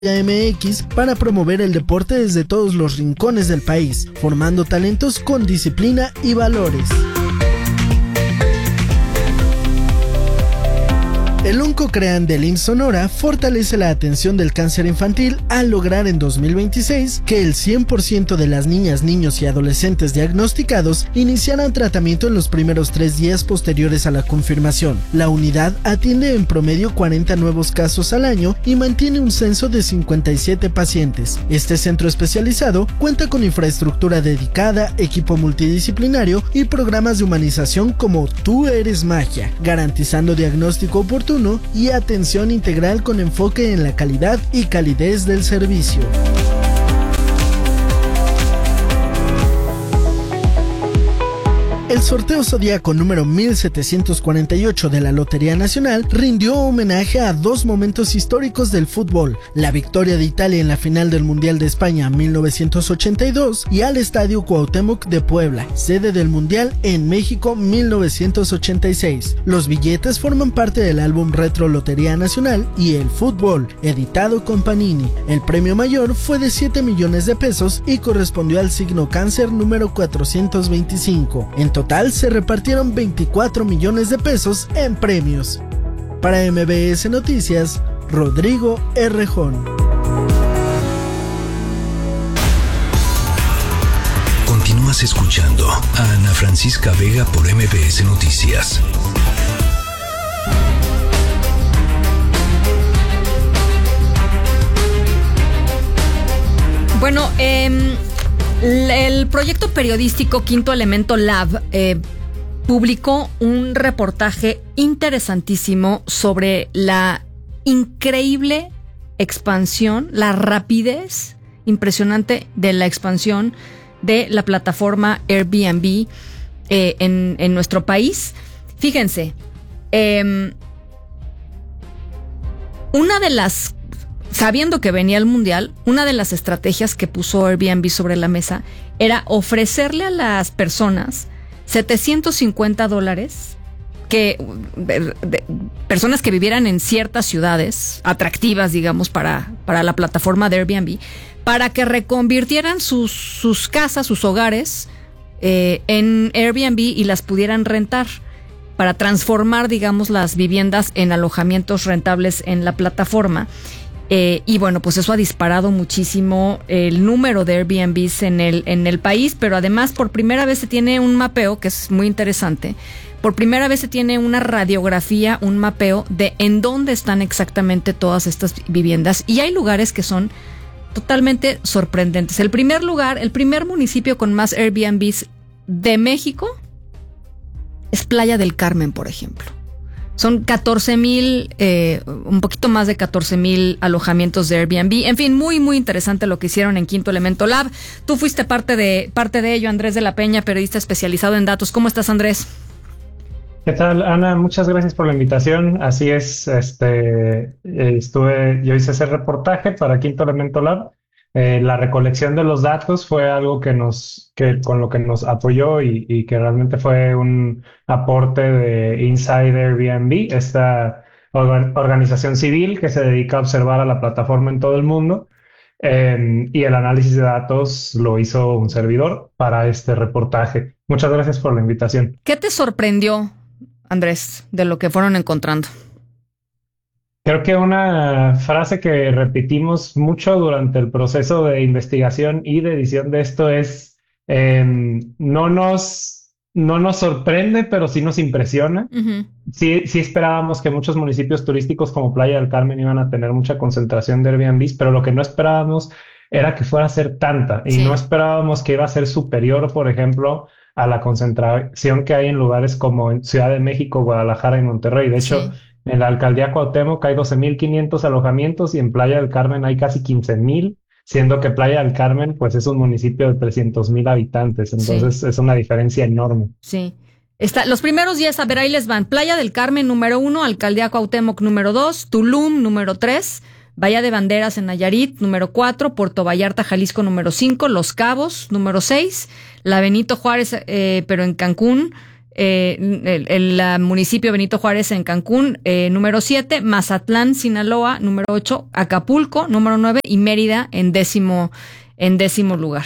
MX para promover el deporte desde todos los rincones del país, formando talentos con disciplina y valores. El Oncocrean del IMSS Sonora fortalece la atención del cáncer infantil al lograr en 2026 que el 100% de las niñas, niños y adolescentes diagnosticados iniciaran tratamiento en los primeros 3 días posteriores a la confirmación. La unidad atiende en promedio 40 nuevos casos al año y mantiene un censo de 57 pacientes. Este centro especializado cuenta con infraestructura dedicada, equipo multidisciplinario y programas de humanización como Tú Eres Magia, garantizando diagnóstico oportuno y atención integral con enfoque en la calidad y calidez del servicio. El sorteo zodíaco número 1748 de la Lotería Nacional rindió homenaje a 2 momentos históricos del fútbol: la victoria de Italia en la final del Mundial de España 1982 y al Estadio Cuauhtémoc de Puebla, sede del Mundial en México 1986. Los billetes forman parte del álbum Retro Lotería Nacional y el Fútbol, editado con Panini. El premio mayor fue de 7 millones de pesos y correspondió al signo Cáncer número 425. En total se repartieron 24 millones de pesos en premios. Para MBS Noticias, Rodrigo Errejón. Continúas escuchando a Ana Francisca Vega por MBS Noticias. Bueno, el proyecto periodístico Quinto Elemento Lab publicó un reportaje interesantísimo sobre la increíble expansión, la rapidez impresionante de la expansión de la plataforma Airbnb en nuestro país. Fíjense, sabiendo que venía el Mundial, una de las estrategias que puso Airbnb sobre la mesa era ofrecerle a las personas $750 personas que vivieran en ciertas ciudades atractivas, digamos, para la plataforma de Airbnb, para que reconvirtieran sus casas, sus hogares en Airbnb y las pudieran rentar, para transformar, digamos, las viviendas en alojamientos rentables en la plataforma. Y bueno, pues eso ha disparado muchísimo el número de Airbnbs en el país, pero además por primera vez se tiene un mapeo que es muy interesante. Por primera vez se tiene una radiografía, un mapeo de en dónde están exactamente todas estas viviendas, y hay lugares que son totalmente sorprendentes. El primer municipio con más Airbnbs de México es Playa del Carmen, por ejemplo. Son 14,000, un poquito más de 14,000 alojamientos de Airbnb. En fin, muy, muy interesante lo que hicieron en Quinto Elemento Lab. Tú fuiste parte de ello, Andrés de la Peña, periodista especializado en datos. ¿Cómo estás, Andrés? ¿Qué tal, Ana? Muchas gracias por la invitación. Así es, yo hice ese reportaje para Quinto Elemento Lab. La recolección de los datos fue algo con lo que nos apoyó y que realmente fue un aporte de Inside Airbnb, esta organización civil que se dedica a observar a la plataforma en todo el mundo. Y el análisis de datos lo hizo un servidor para este reportaje. Muchas gracias por la invitación. ¿Qué te sorprendió, Andrés, de lo que fueron encontrando? Creo que una frase que repetimos mucho durante el proceso de investigación y de edición de esto es no nos sorprende, pero sí nos impresiona. Uh-huh. Sí esperábamos que muchos municipios turísticos como Playa del Carmen iban a tener mucha concentración de Airbnbs, pero lo que no esperábamos era que fuera a ser tanta, y no esperábamos que iba a ser superior, por ejemplo, a la concentración que hay en lugares como en Ciudad de México, Guadalajara y Monterrey. De hecho, en la alcaldía Cuauhtémoc hay 12,500 alojamientos y en Playa del Carmen hay casi 15,000, siendo que Playa del Carmen pues es un municipio de 300,000 habitantes. Entonces es una diferencia enorme. Sí. Los primeros 10, a ver, ahí les van. Playa del Carmen, número 1, alcaldía Cuauhtémoc, número 2, Tulum, número 3, Bahía de Banderas en Nayarit, número 4, Puerto Vallarta, Jalisco, número 5, Los Cabos, número 6, la Benito Juárez, pero en Cancún, el municipio Benito Juárez en Cancún, número 7, Mazatlán, Sinaloa, número 8, Acapulco, número 9 y Mérida en décimo lugar.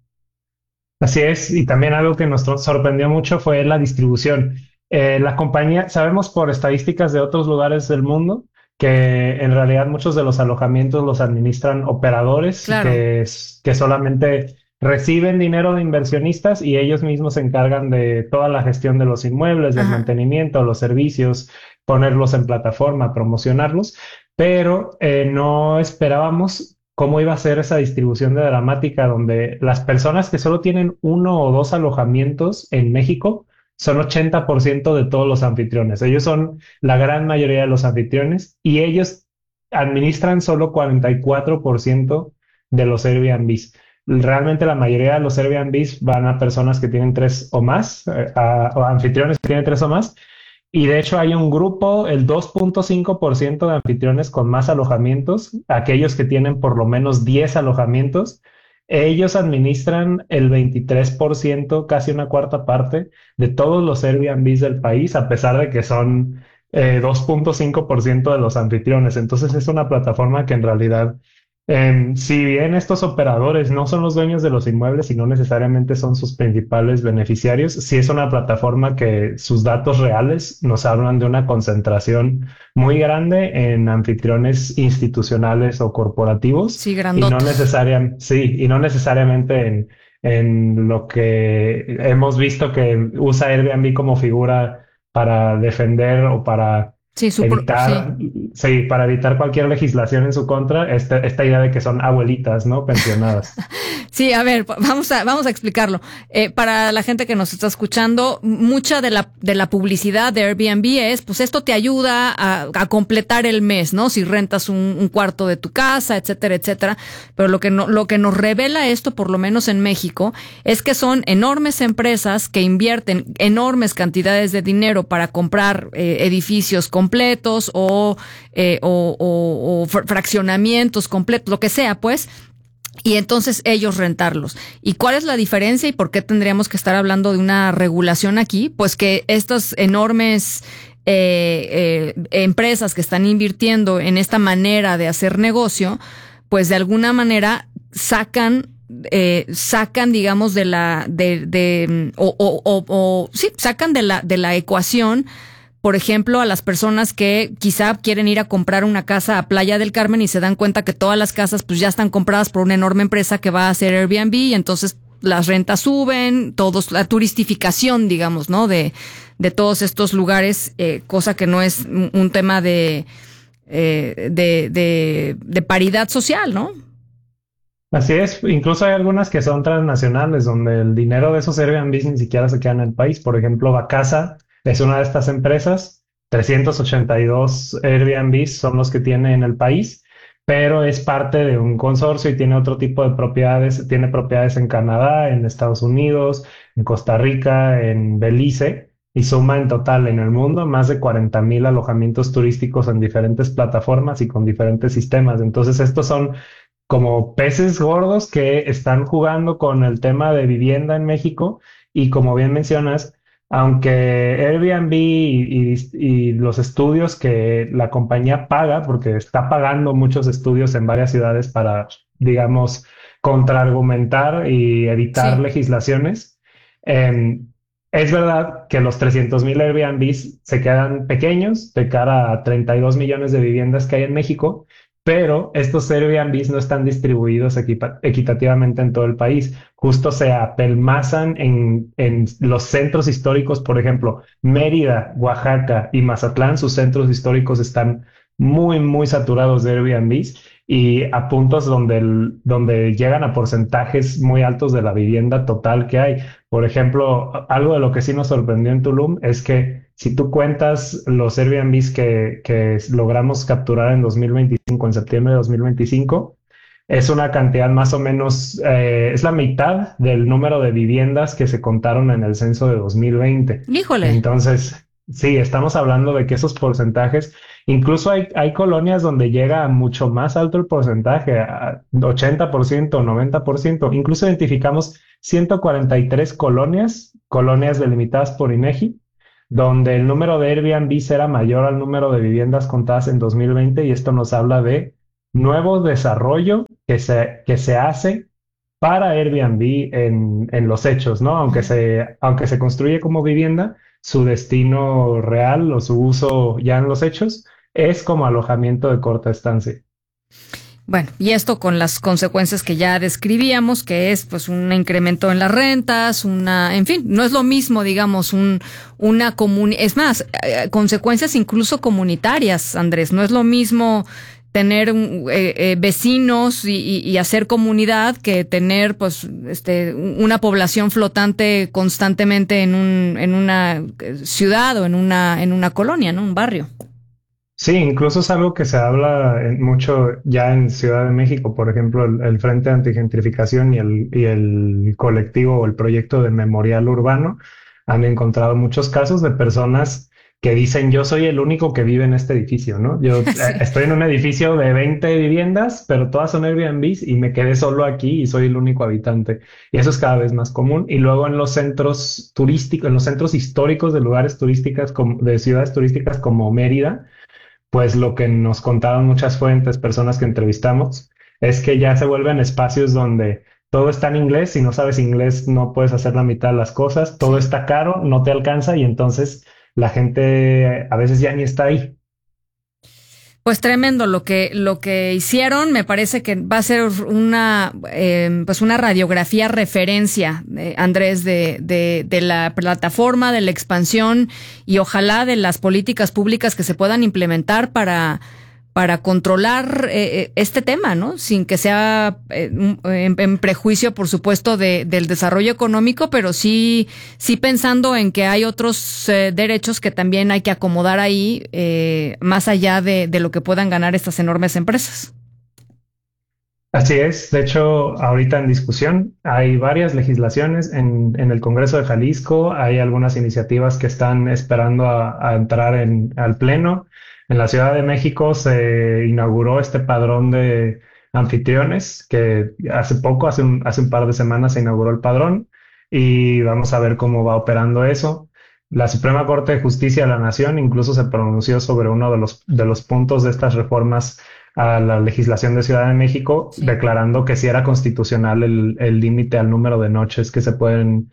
Así es, y también algo que nos sorprendió mucho fue la distribución. La compañía, sabemos por estadísticas de otros lugares del mundo que en realidad muchos de los alojamientos los administran operadores Claro. que solamente reciben dinero de inversionistas y ellos mismos se encargan de toda la gestión de los inmuebles, del Ajá. mantenimiento, los servicios, ponerlos en plataforma, promocionarlos, pero no esperábamos cómo iba a ser esa distribución de Dramática, donde las personas que solo tienen uno o dos alojamientos en México son 80% de todos los anfitriones. Ellos son la gran mayoría de los anfitriones y ellos administran solo 44% de los Airbnbs. Realmente la mayoría de los Airbnbs van a personas que tienen tres o más, o anfitriones que tienen tres o más. Y de hecho hay un grupo, el 2.5% de anfitriones con más alojamientos, aquellos que tienen por lo menos 10 alojamientos, ellos administran el 23%, casi una cuarta parte de todos los Airbnbs del país, a pesar de que son 2.5% de los anfitriones. Entonces es una plataforma que en realidad, si bien estos operadores no son los dueños de los inmuebles y no necesariamente son sus principales beneficiarios, sí es una plataforma que sus datos reales nos hablan de una concentración muy grande en anfitriones institucionales o corporativos. Sí, Y no grandotes. y no necesariamente en lo que hemos visto que usa Airbnb como figura para defender o para Sí, sí. para evitar cualquier legislación en su contra, esta idea de que son abuelitas, ¿no? Pensionadas. Sí, a ver, vamos a explicarlo. Para la gente que nos está escuchando, mucha de la publicidad de Airbnb es, pues esto te ayuda a completar el mes, ¿no? Si rentas un cuarto de tu casa, etcétera, etcétera. Pero lo que nos revela esto, por lo menos en México, es que son enormes empresas que invierten enormes cantidades de dinero para comprar edificios completos o fraccionamientos completos, lo que sea, pues. Y entonces ellos rentarlos. ¿Y cuál es la diferencia y por qué tendríamos que estar hablando de una regulación aquí? Pues que estas enormes empresas que están invirtiendo en esta manera de hacer negocio, pues de alguna manera sacan, digamos, sacan de la ecuación, por ejemplo, a las personas que quizá quieren ir a comprar una casa a Playa del Carmen y se dan cuenta que todas las casas pues ya están compradas por una enorme empresa que va a hacer Airbnb y entonces las rentas suben, la turistificación, digamos, ¿no? De todos estos lugares, cosa que no es un tema de paridad social, ¿no? Así es, incluso hay algunas que son transnacionales, donde el dinero de esos Airbnbs ni siquiera se queda en el país. Por ejemplo, Vacasa es una de estas empresas, 382 Airbnbs son los que tiene en el país, pero es parte de un consorcio y tiene otro tipo de propiedades, tiene propiedades en Canadá, en Estados Unidos, en Costa Rica, en Belice, y suma en total en el mundo más de 40,000 alojamientos turísticos en diferentes plataformas y con diferentes sistemas. Entonces, estos son como peces gordos que están jugando con el tema de vivienda en México y como bien mencionas, aunque Airbnb y los estudios que la compañía paga, porque está pagando muchos estudios en varias ciudades para, digamos, contraargumentar y evitar Sí. legislaciones, eh, es verdad que los 300,000 Airbnbs se quedan pequeños de cara a 32 millones de viviendas que hay en México, pero estos Airbnbs no están distribuidos equitativamente en todo el país. Justo se apelmazan en los centros históricos, por ejemplo, Mérida, Oaxaca y Mazatlán, sus centros históricos están muy, muy saturados de Airbnbs y a puntos donde llegan a porcentajes muy altos de la vivienda total que hay. Por ejemplo, algo de lo que sí nos sorprendió en Tulum es que si tú cuentas los Airbnbs que logramos capturar en 2025, en septiembre de 2025, es una cantidad más o menos, es la mitad del número de viviendas que se contaron en el censo de 2020. Híjole. Entonces, sí, estamos hablando de que esos porcentajes, incluso hay colonias donde llega a mucho más alto el porcentaje, a 80%, 90%. Incluso identificamos 143 colonias delimitadas por INEGI, donde el número de Airbnb era mayor al número de viviendas contadas en 2020, y esto nos habla de nuevo desarrollo que se hace para Airbnb en los hechos, ¿no? Aunque se construye como vivienda, su destino real o su uso ya en los hechos es como alojamiento de corta estancia. Bueno, y esto con las consecuencias que ya describíamos, que es pues un incremento en las rentas, en fin, no es lo mismo, digamos, es más, consecuencias incluso comunitarias, Andrés, no es lo mismo tener vecinos y hacer comunidad que tener pues una población flotante constantemente en una ciudad o en una colonia, ¿no? Un barrio. Sí, incluso es algo que se habla mucho ya en Ciudad de México, por ejemplo, el Frente Antigentrificación y el colectivo o el proyecto de Memorial Urbano han encontrado muchos casos de personas que dicen: yo soy el único que vive en este edificio, ¿no? Yo estoy en un edificio de 20 viviendas, pero todas son Airbnbs y me quedé solo aquí y soy el único habitante. Y eso es cada vez más común. Y luego en los centros turísticos, en los centros históricos de lugares turísticos, de ciudades turísticas como Mérida, pues lo que nos contaron muchas fuentes, personas que entrevistamos, es que ya se vuelven espacios donde todo está en inglés. Si no sabes inglés, no puedes hacer la mitad de las cosas. Todo está caro, no te alcanza, y entonces la gente a veces ya ni está ahí. Pues tremendo lo que hicieron. Me parece que va a ser una radiografía referencia, Andrés, de la plataforma, de la expansión y ojalá de las políticas públicas que se puedan implementar para controlar este tema, ¿no? Sin que sea en prejuicio, por supuesto, del desarrollo económico, pero sí pensando en que hay otros derechos que también hay que acomodar ahí, más allá de lo que puedan ganar estas enormes empresas. Así es. De hecho, ahorita en discusión hay varias legislaciones en el Congreso de Jalisco. Hay algunas iniciativas que están esperando a entrar al Pleno. En la Ciudad de México se inauguró este padrón de anfitriones, que hace un par de semanas se inauguró el padrón, y vamos a ver cómo va operando eso. La Suprema Corte de Justicia de la Nación incluso se pronunció sobre uno de los puntos de estas reformas a la legislación de Ciudad de México, sí, declarando que sí era constitucional el límite al número de noches que se pueden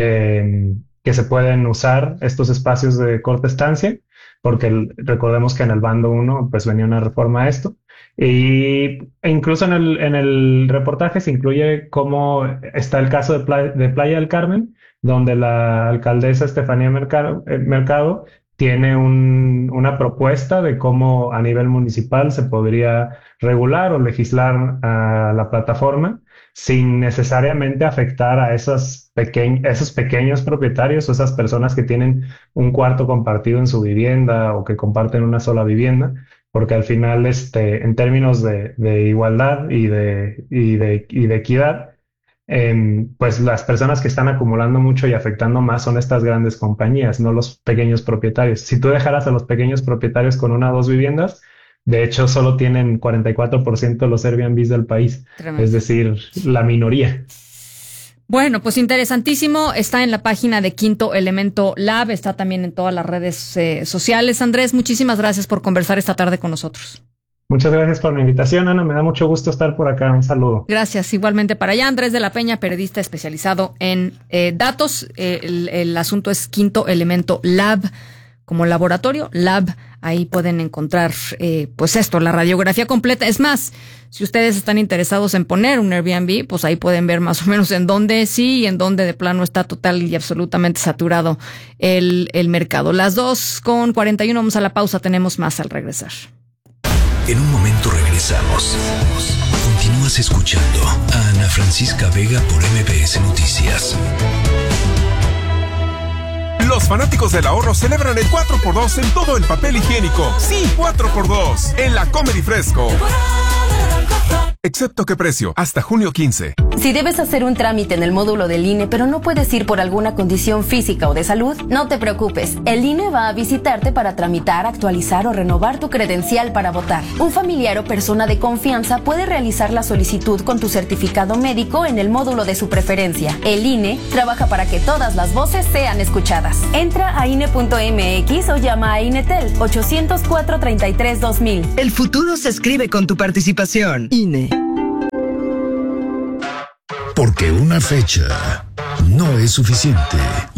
usar estos espacios de corta estancia, porque recordemos que en el bando 1 pues venía una reforma a esto, e incluso en el reportaje se incluye cómo está el caso de Playa del Carmen, donde la alcaldesa Estefanía Mercado tiene una propuesta de cómo a nivel municipal se podría regular o legislar a la plataforma sin necesariamente afectar a esos pequeños propietarios o esas personas que tienen un cuarto compartido en su vivienda o que comparten una sola vivienda, porque al final, en términos de igualdad y de equidad, pues las personas que están acumulando mucho y afectando más son estas grandes compañías, no los pequeños propietarios. Si tú dejaras a los pequeños propietarios con 1 o 2 viviendas, de hecho solo tienen 44% de los Airbnbs del país. Tremendo. Es decir, la minoría. Bueno, pues interesantísimo. Está en la página de Quinto Elemento Lab, está también en todas las redes sociales. Andrés, muchísimas gracias por conversar esta tarde con nosotros. Muchas gracias por la invitación, Ana. Me da mucho gusto estar por acá. Un saludo. Gracias. Igualmente para allá. Andrés de la Peña, periodista especializado en datos. El asunto es Quinto Elemento Lab, como laboratorio, Lab. Ahí pueden encontrar, pues esto, la radiografía completa. Es más, si ustedes están interesados en poner un Airbnb, pues ahí pueden ver más o menos en dónde sí y en dónde de plano está total y absolutamente saturado el mercado. Las 2:41, vamos a la pausa. Tenemos más al regresar. En un momento regresamos. Continúas escuchando a Ana Francisca Vega por MBS Noticias. Los fanáticos del ahorro celebran el 4x2 en todo el papel higiénico. Sí, 4x2 en la Comedy Fresco. Excepto qué precio, hasta junio 15. Si debes hacer un trámite en el módulo del INE, pero no puedes ir por alguna condición física o de salud, no te preocupes. El INE va a visitarte para tramitar, actualizar o renovar tu credencial para votar. Un familiar o persona de confianza puede realizar la solicitud con tu certificado médico en el módulo de su preferencia. El INE trabaja para que todas las voces sean escuchadas. Entra a INE.mx o llama a INETEL 804-33-2000. El futuro se escribe con tu participación. INE. Porque una fecha no es suficiente.